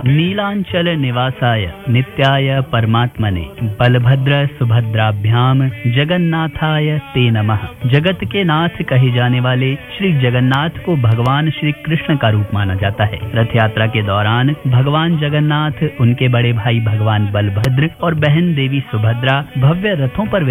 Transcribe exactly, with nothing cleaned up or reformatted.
नीलांचल निवासाय नित्याय परमात्मने बलभद्र सुभद्राभ्याम जगन्नाथाय ते नमः। जगत के नाथ कहे जाने वाले श्री जगन्नाथ को भगवान श्री कृष्ण का रूप माना जाता है। रथ यात्रा के दौरान भगवान जगन्नाथ, उनके बड़े भाई भगवान बलभद्र और बहन देवी सुभद्रा भव्य रथों पर